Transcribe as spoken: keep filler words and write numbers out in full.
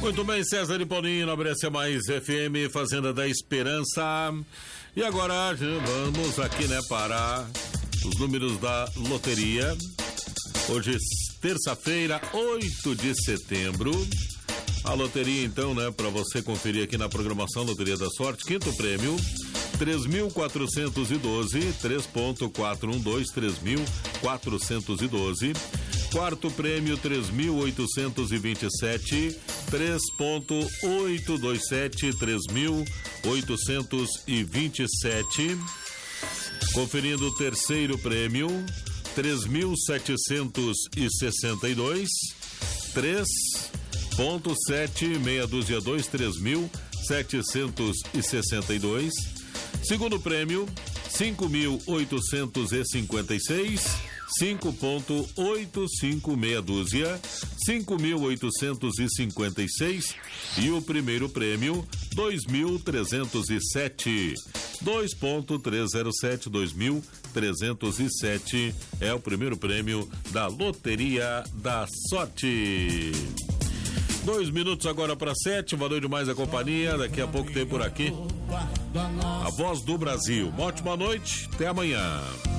Muito bem, César e Paulinho, na Brescia Mais F M, Fazenda da Esperança. E agora vamos aqui, né, para os números da loteria. Hoje, terça-feira, oito de setembro. A loteria, então, né, para você conferir aqui na programação Loteria da Sorte. Quinto prêmio, três mil quatrocentos e doze, três ponto quatro um dois, três mil quatrocentos e doze. Quarto prêmio, três mil oitocentos e vinte e sete, três ponto oito dois sete, três mil oitocentos e vinte e sete. Conferindo o terceiro prêmio, três mil setecentos e sessenta e dois, três ponto sete meia dúzia dois, três mil setecentos e sessenta e dois. Segundo prêmio, cinco mil oitocentos e cinquenta e seis, cinco ponto oito cinco meia dúzia, cinco mil oitocentos e cinquenta e seis. E o primeiro prêmio, dois mil trezentos e sete, dois ponto trezentos e sete, dois mil trezentos e sete é o primeiro prêmio da Loteria da Sorte. Dois minutos agora para sete, valeu demais a companhia, daqui a pouco tem por aqui a Voz do Brasil. Uma ótima noite, até amanhã.